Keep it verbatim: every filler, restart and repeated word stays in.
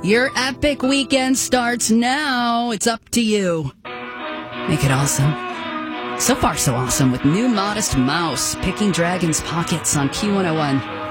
Your epic weekend starts now. It's up to you. Make it awesome. So far, so awesome with new Modest Mouse picking Dragon's Pockets on Q one oh one.